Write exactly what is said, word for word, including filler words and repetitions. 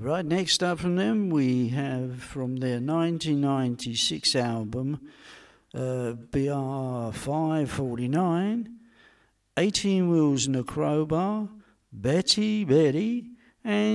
Right, next up from them, we have from their nineteen ninety-six album, uh, B R five forty-nine, eighteen Wheels and a Crowbar, Betty Betty, and